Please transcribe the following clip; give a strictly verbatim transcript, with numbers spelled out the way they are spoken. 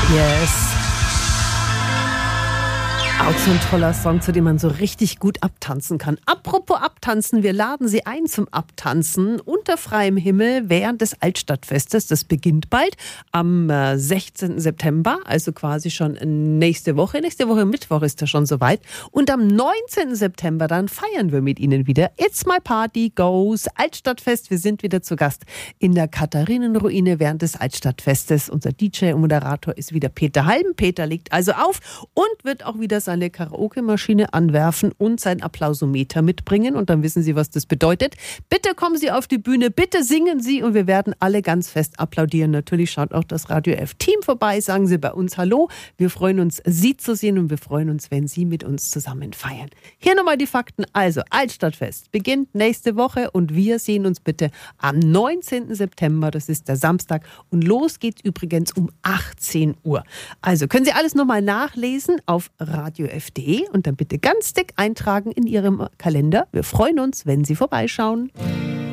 Yes. Auch so ein toller Song, zu dem man so richtig gut abtanzen kann. Apropos Abtanzen, wir laden Sie ein zum Abtanzen unter freiem Himmel während des Altstadtfestes. Das beginnt bald am äh, sechzehnten September, also quasi schon nächste Woche. Nächste Woche Mittwoch ist das schon soweit. Und am neunzehnten September dann feiern wir mit Ihnen wieder. It's My Party Goes Altstadtfest. Wir sind wieder zu Gast in der Katharinenruine während des Altstadtfestes. Unser D J und Moderator ist wieder Peter Halben. Peter legt also auf und wird auch wieder seine Karaoke-Maschine anwerfen und sein Applausometer mitbringen. Und dann wissen Sie, was das bedeutet. Bitte kommen Sie auf die Bühne, bitte singen Sie und wir werden alle ganz fest applaudieren. Natürlich schaut auch das Radio F-Team vorbei. Sagen Sie bei uns Hallo. Wir freuen uns, Sie zu sehen und wir freuen uns, wenn Sie mit uns zusammen feiern. Hier nochmal die Fakten. Also, Altstadtfest beginnt nächste Woche und wir sehen uns bitte am neunzehnten September. Das ist der Samstag. Und los geht's übrigens um achtzehn Uhr. Also, können Sie alles nochmal nachlesen auf radio f punkt de und dann bitte ganz dick eintragen in Ihrem Kalender. Wir freuen uns, wenn Sie vorbeischauen.